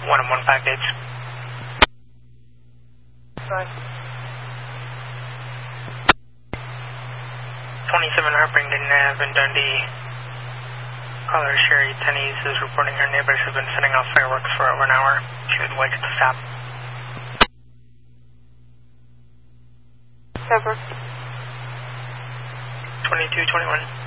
115 Gates. Right. 27 Harpington Ave in Dundee. Caller Sherry Tennies is reporting her neighbors have been setting off fireworks for over an hour. She would like it to stop. Over. 2221.